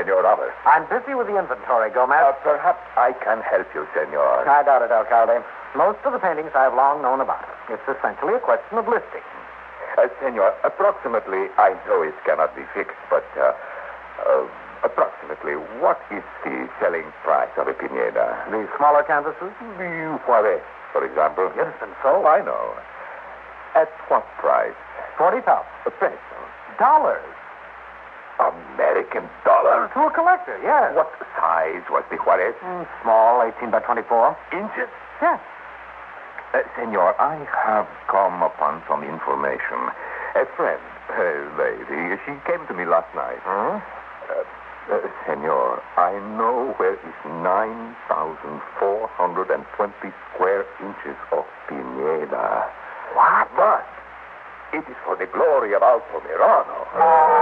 Senor Ramos. I'm busy with the inventory, Gomez. Perhaps I can help you, Senor. I doubt it, Alcalde. Most of the paintings I've long known about. It's essentially a question of listing. Senor, approximately, I know it cannot be fixed, but approximately, what is the selling price of a Pineda? The smaller canvases? The Juarez, for example. Yes, and so? I know. At what price? 40,000. Pesos. Dollars. American dollars? To a collector, yes. What size was the Juarez? Small, 18 by 24. Inches? Yes. Senor, I have come upon some information. A friend, a lady, she came to me last night. Senor, I know where is 9,420 square inches of Pineda. What? But it is for the glory of Alto Mirano.